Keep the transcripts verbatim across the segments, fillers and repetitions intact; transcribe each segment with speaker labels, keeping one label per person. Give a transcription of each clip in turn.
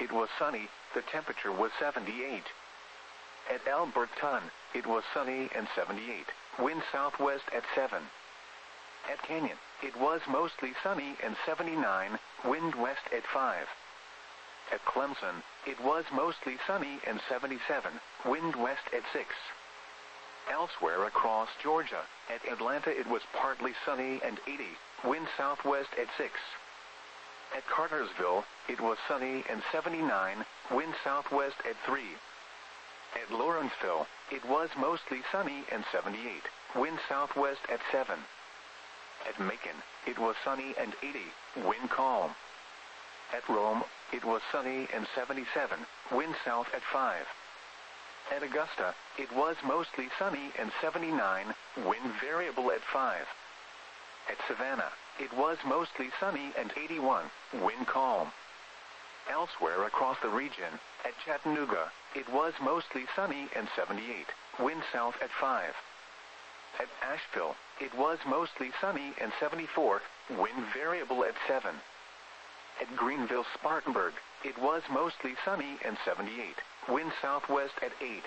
Speaker 1: it was sunny, the temperature was seventy-eight. At Alberton, it was sunny and seventy-eight, wind southwest at seven. At Canyon, it was mostly sunny and seventy-nine, wind west at five. At Clemson, it was mostly sunny and seventy-seven, wind west at six. Elsewhere across Georgia, at Atlanta it was partly sunny and eighty, wind southwest at six. At Cartersville, it was sunny and seventy-nine, wind southwest at three. At Lawrenceville, it was mostly sunny and seventy-eight, wind southwest at seven. At Macon, it was sunny and eighty, wind calm. At Rome, it was sunny and seventy-seven, wind south at five. At Augusta, it was mostly sunny and seventy-nine, wind variable at five. At Savannah, it was mostly sunny and eighty-one, wind calm. Elsewhere across the region, at Chattanooga, it was mostly sunny and seventy-eight, wind south at five. At Asheville, it was mostly sunny and seventy-four, wind variable at seven. At Greenville-Spartanburg, it was mostly sunny and seventy-eight, wind southwest at eight.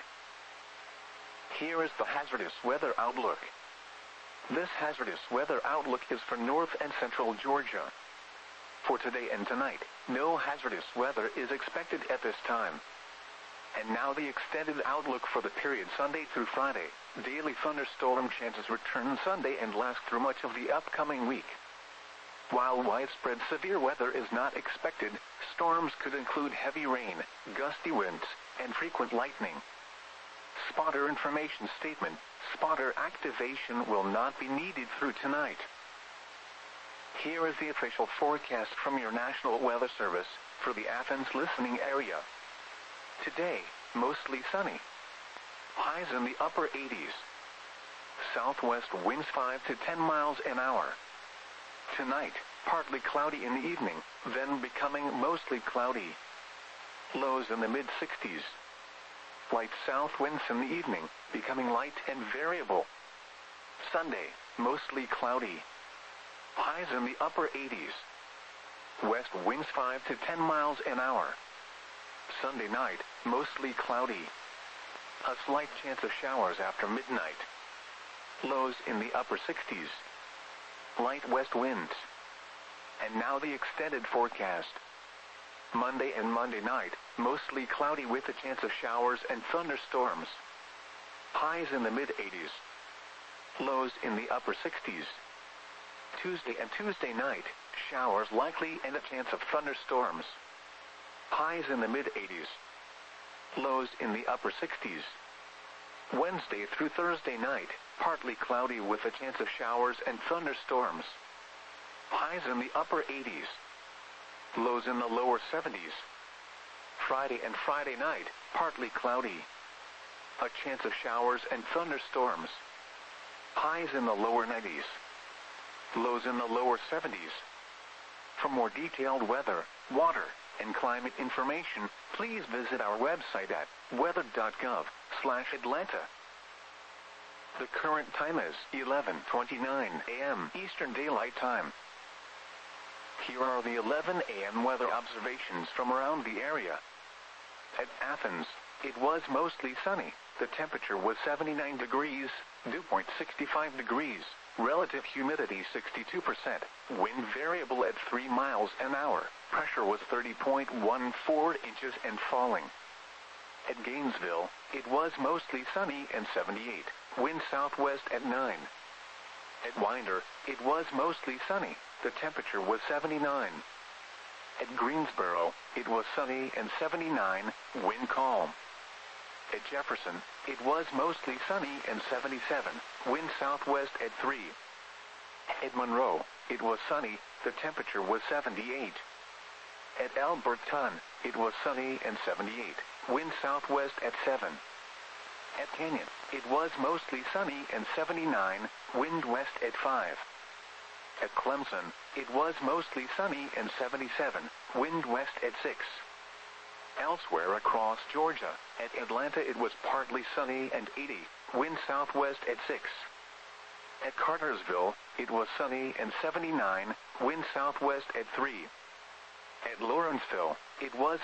Speaker 1: Here is the hazardous weather outlook. This hazardous weather outlook is for north and central Georgia. For today and tonight, no hazardous weather is expected at this time. And now the extended outlook for the period Sunday through Friday. Daily thunderstorm chances return Sunday and last through much of the upcoming week. While widespread severe weather is not expected, storms could include heavy rain, gusty winds, and frequent lightning. Spotter information statement: spotter activation will not be needed through tonight. Here is the official forecast from your National Weather Service for the Athens listening area. Today, mostly sunny. Highs in the upper eighties. Southwest winds five to ten miles an hour. Tonight, partly cloudy in the evening, then becoming mostly cloudy. Lows in the mid sixties. Light south winds in the evening, becoming light and variable. Sunday, mostly cloudy. Highs in the upper eighties. West winds five to ten miles an hour. Sunday night, mostly cloudy. A slight chance of showers after midnight. Lows in the upper sixties. Light west winds. And now the extended forecast. Monday and Monday night, mostly cloudy with a chance of showers and thunderstorms. Highs in the mid eighties. Lows in the upper sixties. Tuesday and Tuesday night, showers likely and a chance of thunderstorms. Highs in the mid eighties. Lows in the upper sixties. Wednesday through Thursday night, partly cloudy with a chance of showers and thunderstorms. Highs in the upper eighties. Lows in the lower seventies. Friday and Friday night, partly cloudy. A chance of showers and thunderstorms. Highs in the lower nineties. Lows in the lower seventies. For more detailed weather, water, and climate information, please visit our website at weather dot gov slash Atlanta. The current time is eleven twenty-nine a m Eastern Daylight Time. Here are the eleven a m weather observations from around the area. At Athens, it was mostly sunny. The temperature was seventy-nine degrees, dew point sixty-five degrees, relative humidity sixty-two percent, wind variable at three miles an hour, pressure was thirty point one four inches and falling. At Gainesville, it was mostly sunny and seventy-eight, wind southwest at nine. At Winder, it was mostly sunny. The temperature was seventy-nine. At Greensboro, it was sunny and seventy-nine, wind calm. At Jefferson, it was mostly sunny and seventy-seven, wind southwest at three. At Monroe, it was sunny, the temperature was seventy-eight. At Alberton, it was sunny and seventy-eight, wind southwest at seven. At Canyon, it was mostly sunny and seventy-nine, wind west at five. At Clemson, it was mostly sunny and seventy-seven, wind west at six. Elsewhere across Georgia, at Atlanta it was partly sunny and eighty, wind southwest at six. At Cartersville, it was sunny and seventy-nine, wind southwest at three. At Lawrenceville, it was